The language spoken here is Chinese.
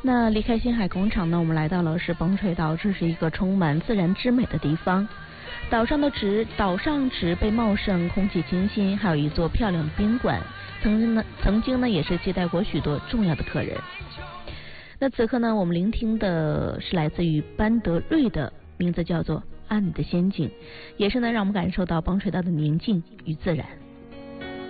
那离开星海广场呢，我们来到了是崩锤岛，这是一个充满自然之美的地方。岛上植被茂盛，空气清新，还有一座漂亮的宾馆。曾经呢也是接待过许多重要的客人。那此刻呢，我们聆听的是来自于班德瑞的，名字叫做《阿里的仙境》，也是呢让我们感受到崩锤岛的宁静与自然。